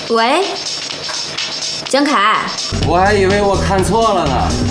喂，蒋凯， 我还以为我看错了呢。